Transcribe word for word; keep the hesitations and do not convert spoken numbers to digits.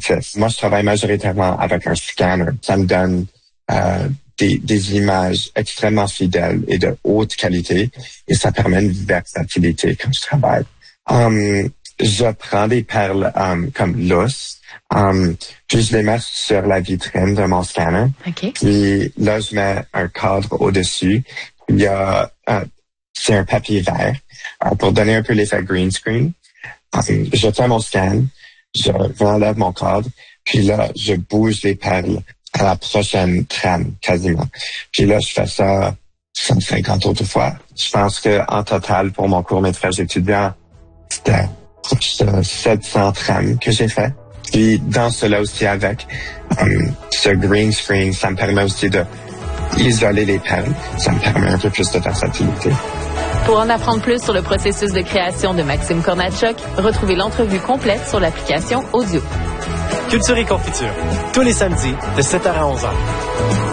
existe. Moi, je travaille majoritairement avec un scanner. Ça me donne euh, des, des images extrêmement fidèles et de haute qualité et ça permet une versatilité quand je travaille. Um, je prends des perles um, comme l'os, um, puis je les mets sur la vitrine de mon scanner. Okay. Puis là, je mets un cadre au-dessus. Il y a, uh, c'est un papier vert uh, pour donner un peu l'effet green screen. Um, je fais mon scan, je enlève mon cadre, puis là, je bouge les perles à la prochaine trame, quasiment. Puis là, je fais ça cent cinquante autres fois. Je pense que en total, pour mon court-métrage étudiant, c'était sept cents trames que j'ai fait. Puis dans cela aussi avec um, ce green screen, ça me permet aussi de isoler les perles. Ça me permet un peu plus de versatilité. Pour en apprendre plus sur le processus de création de Maxime Kornaczuk, retrouvez l'entrevue complète sur l'application Audio. Culture et confiture, tous les samedis de sept heures à onze heures.